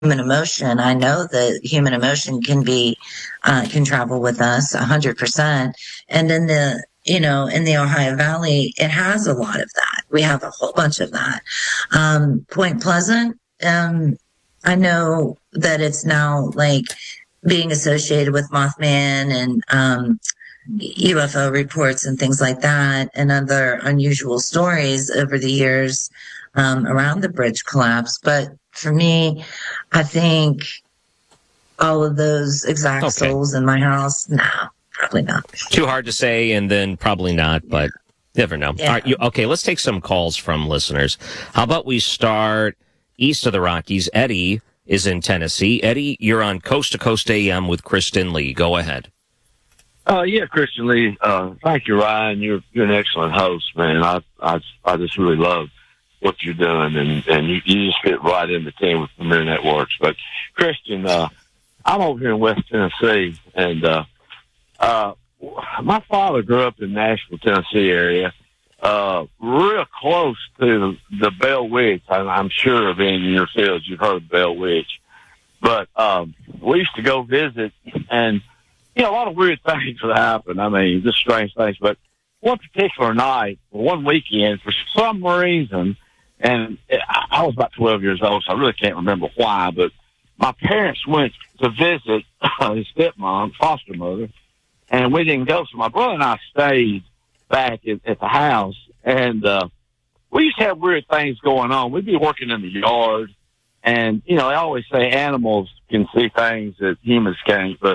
human emotion. I know that human emotion can travel with us 100%. And in the Ohio Valley, it has a lot of that. We have a whole bunch of that. Point Pleasant, I know that it's now like being associated with Mothman and, UFO reports and things like that, and other unusual stories over the years around the bridge collapse. But for me, I think all of those exact souls in my house, no, probably not. Too hard to say, and then probably not, but never know. Yeah. All right, let's take some calls from listeners. How about we start east of the Rockies? Eddie is in Tennessee. Eddie, you're on Coast to Coast AM with Kristen Lee. Go ahead. Yeah, Kristen Lee. Thank you, Ryan. You're an excellent host, man. I just really love what you're doing, and you just fit right in the team with Premier Networks. But Christian, I'm over here in West Tennessee, and my father grew up in Nashville, Tennessee area, real close to the Bell Witch. I'm sure being in your fields, you've heard of Bell Witch. But we used to go visit, and a lot of weird things would happen. I mean, just strange things. But one particular night, one weekend, for some reason, and I was about 12 years old, so I really can't remember why, but my parents went to visit his stepmom, foster mother, and we didn't go. So my brother and I stayed back at the house, and we used to have weird things going on. We'd be working in the yard, and, they always say animals can see things that humans can't, but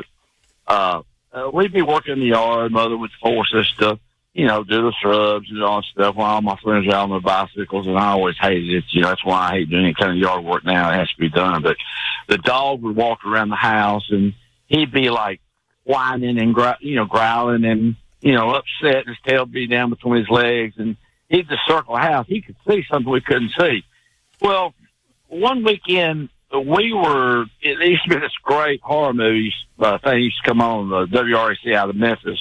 we'd be working in the yard. Mother would force us to, do the shrubs and all that stuff while all my friends were out on their bicycles, and I always hated it. That's why I hate doing any kind of yard work now. It has to be done. But the dog would walk around the house, and he'd be like whining and, growling and, upset. His tail would be down between his legs, and he'd just circle the house. He could see something we couldn't see. Well, one weekend, it used to be this great horror movie thing used to come on the WRAC out of Memphis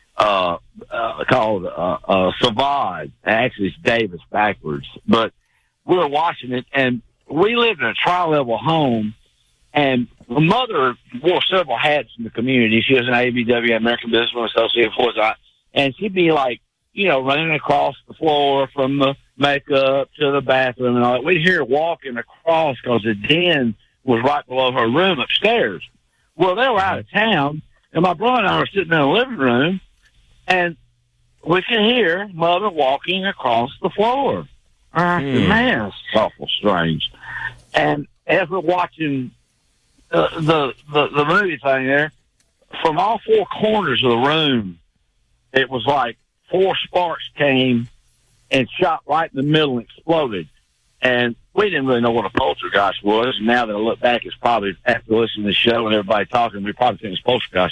called Savage. Actually, it's Davis backwards. But we were watching it, and we lived in a tri-level home, and my mother wore several hats in the community. She was an ABW, American Businesswomen Association, and she'd be like, running across the floor from the makeup to the bathroom and all that. We'd hear her walking across because the den was right below her room upstairs. Well, they were out of town, and my brother and I were sitting in the living room, and we could hear Mother walking across the floor. I said, man, it's awful strange. And as we're watching the movie thing there, from all four corners of the room, it was like 4 sparks came and shot right in the middle and exploded. And we didn't really know what a poltergeist was. And now that I look back, it's probably after listening to the show and everybody talking, we probably think it's poltergeist.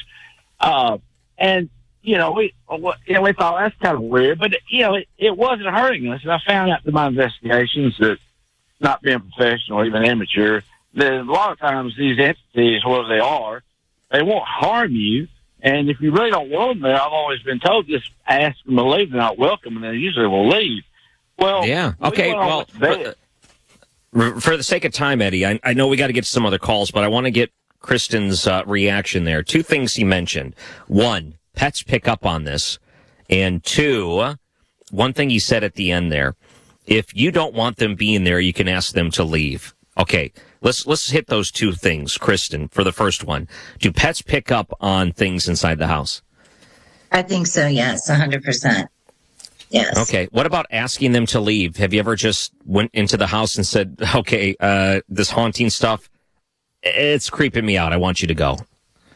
And, we thought that's kind of weird, but, it wasn't hurting us. And I found out through my investigations that, not being professional or even amateur, that a lot of times these entities, whatever they are, they won't harm you. And if you really don't want them there, I've always been told, just ask them to leave. They're not welcome, and they usually will leave. Well, yeah. Okay. Well, for the sake of time, Eddie, I know we got to get to some other calls, but I want to get Kristen's reaction there. 2 things he mentioned. 1, pets pick up on this. And 2, one thing he said at the end there, if you don't want them being there, you can ask them to leave. Okay. Let's hit those 2 things, Kristen, for the first one. Do pets pick up on things inside the house? I think so, yes, 100%. Yes. Okay. What about asking them to leave? Have you ever just went into the house and said, okay, this haunting stuff, it's creeping me out. I want you to go.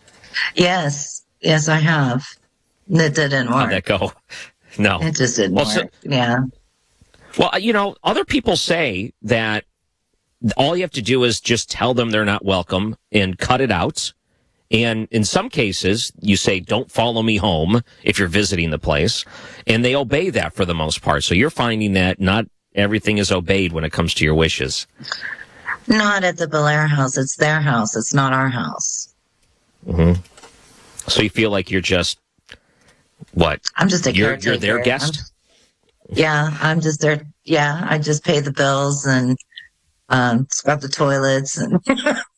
Yes. Yes, I have. It didn't work. How'd that go? No. It just didn't work. Yeah. Well, other people say that all you have to do is just tell them they're not welcome and cut it out. And in some cases, you say, don't follow me home if you're visiting the place. And they obey that for the most part. So you're finding that not everything is obeyed when it comes to your wishes. Not at the Belair house. It's their house. It's not our house. Mm-hmm. So you feel like you're just, what? I'm just a caretaker. You're their guest? I'm just there. Yeah, I just pay the bills and scrub the toilets and